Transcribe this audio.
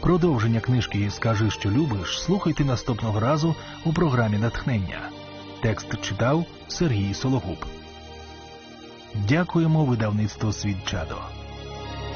Продовження книжки «Скажи, що любиш» слухайте наступного разу у програмі «Натхнення». Текст читав Сергій Сологуб. Дякуємо видавництву «Світ Чадо».